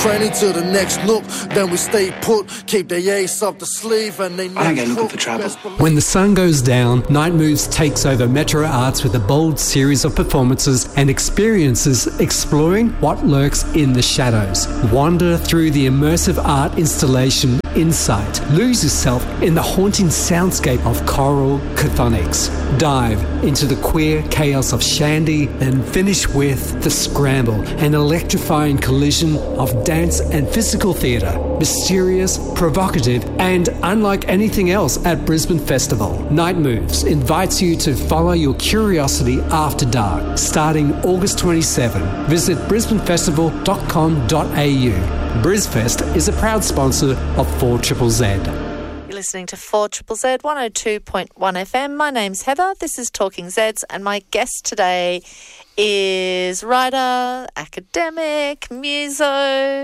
training to the next look. Then we stay put, keep the ace up the sleeve, and they I don't go looking for trouble. When the sun goes down, Night Moves takes over Metro Arts with a bold series of performances and experiences exploring what lurks in the shadows. Wander through the immersive art installation Insight. Lose yourself in the haunting soundscape of choral chthonics. Dive into the queer chaos of Shandy, then finish with The Scramble, an electrifying collision of dance and physical theatre. Mysterious, provocative, and unlike anything else at Brisbane Festival. Night Moves invites you to follow your curiosity after dark, starting August 27. Visit brisbanefestival.com.au. BrisFest is a proud sponsor of 4ZZZ. You're listening to 4ZZZ 102.1 FM. My name's Heather. This is Talking Zeds, and my guest today is writer, academic, musician,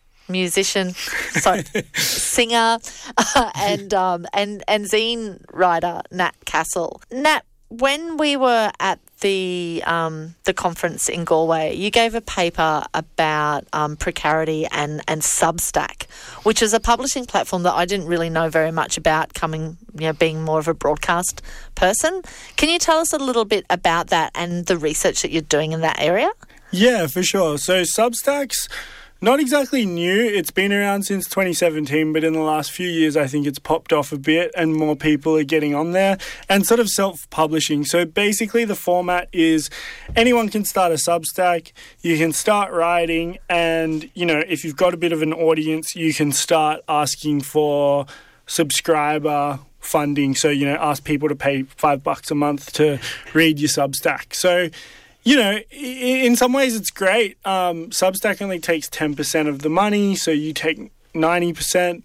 singer, and zine writer Nat Cassell. Nat, when we were at the conference in Galway, you gave a paper about precarity and Substack, which is a publishing platform that I didn't really know very much about, being more of a broadcast person. Can you tell us a little bit about that and the research that you're doing in that area? Yeah, for sure. So Substack's not exactly new. It's been around since 2017, but in the last few years, I think it's popped off a bit and more people are getting on there and sort of self-publishing. So basically the format is anyone can start a Substack, you can start writing, and, if you've got a bit of an audience, you can start asking for subscriber funding. So, ask people to pay $5 a month to read your Substack. So, in some ways it's great. Substack only takes 10% of the money, so you take 90%.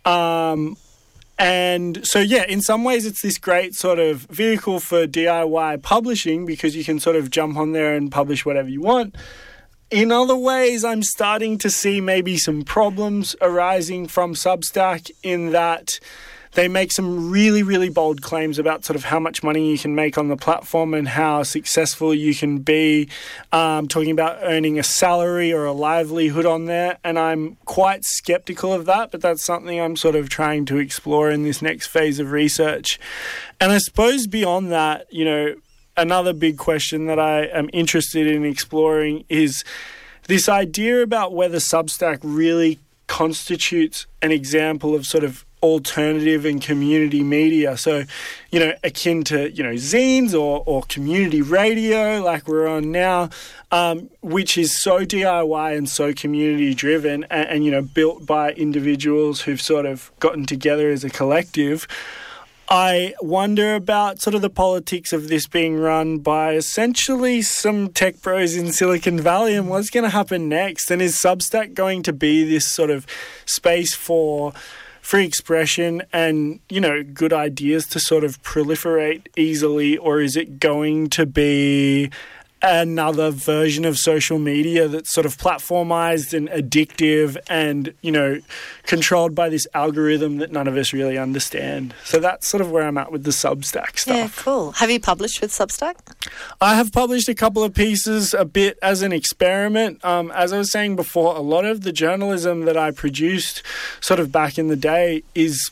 And so, in some ways it's this great sort of vehicle for DIY publishing because you can sort of jump on there and publish whatever you want. In other ways, I'm starting to see maybe some problems arising from Substack in that they make some really, really bold claims about sort of how much money you can make on the platform and how successful you can be, talking about earning a salary or a livelihood on there. And I'm quite skeptical of that, but that's something I'm sort of trying to explore in this next phase of research. And I suppose beyond that, another big question that I am interested in exploring is this idea about whether Substack really constitutes an example of sort of alternative and community media. So, akin to, zines or community radio like we're on now, which is so DIY and so community driven and built by individuals who've sort of gotten together as a collective. I wonder about sort of the politics of this being run by essentially some tech bros in Silicon Valley and what's going to happen next. And is Substack going to be this sort of space for free expression and, good ideas to sort of proliferate easily, or is it going to be another version of social media that's sort of platformized and addictive and, controlled by this algorithm that none of us really understand? So that's sort of where I'm at with the Substack stuff. Yeah, cool. Have you published with Substack? I have published a couple of pieces a bit as an experiment. As I was saying before, a lot of the journalism that I produced sort of back in the day is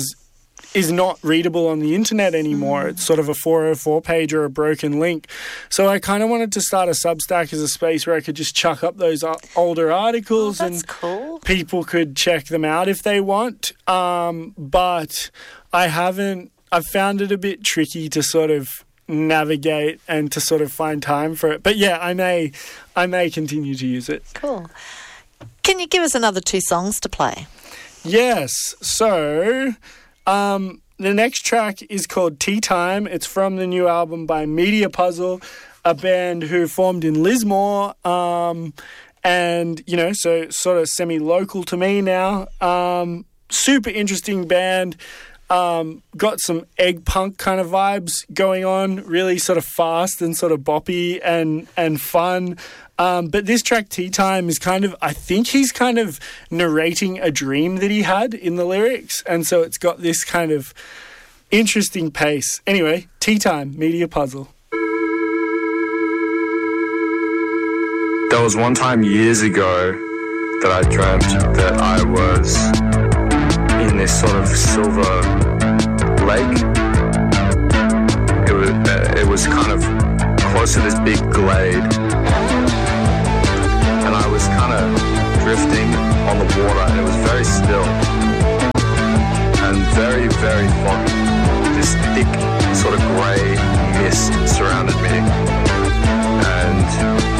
not readable on the internet anymore. It's sort of a 404 page or a broken link. So I kind of wanted to start a Substack as a space where I could just chuck up those older articles and cool. People could check them out if they want. But I've found it a bit tricky to sort of navigate and to sort of find time for it. But yeah, I may continue to use it. Cool. Can you give us another 2 songs to play? Yes. So the next track is called Tea Time. It's from the new album by Media Puzzle, a band who formed in Lismore, and, so sort of semi-local to me now. Super interesting band. Got some egg punk kind of vibes going on, really sort of fast and sort of boppy and fun. But this track, Tea Time, is I think he's kind of narrating a dream that he had in the lyrics. And so it's got this kind of interesting pace. Anyway, Tea Time, Media Puzzle. There was one time years ago that I dreamt that I was in this sort of silver lake. It was kind of close to this big glade, and I was kind of drifting on the water, and it was very still and very, very foggy. This thick sort of grey mist surrounded me, and